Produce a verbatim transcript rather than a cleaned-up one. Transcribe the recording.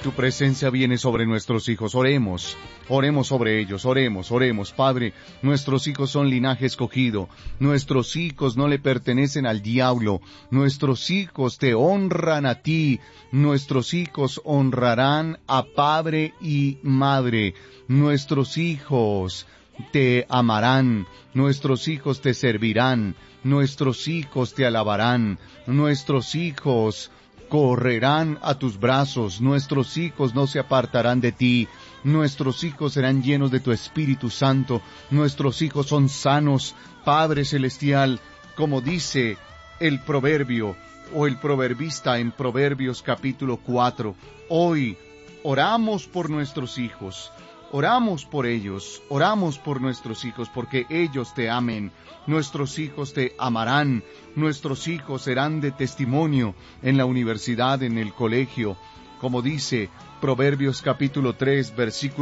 tu presencia viene sobre nuestros hijos. Oremos, oremos sobre ellos, oremos, oremos. Padre, nuestros hijos son linaje escogido. Nuestros hijos no le pertenecen al diablo. Nuestros hijos te honran a ti. Nuestros hijos honrarán a padre y madre. Nuestros hijos te amarán. Nuestros hijos te servirán. Nuestros hijos te alabarán. Nuestros hijos correrán a tus brazos. Nuestros hijos no se apartarán de ti. Nuestros hijos serán llenos de tu Espíritu Santo. Nuestros hijos son sanos. Padre Celestial, como dice el proverbio o el proverbista en Proverbios capítulo cuatro, hoy oramos por nuestros hijos. Oramos por ellos, oramos por nuestros hijos, porque ellos te amen. Nuestros hijos te amarán, nuestros hijos serán de testimonio en la universidad, en el colegio. Como dice Proverbios capítulo tres, versículo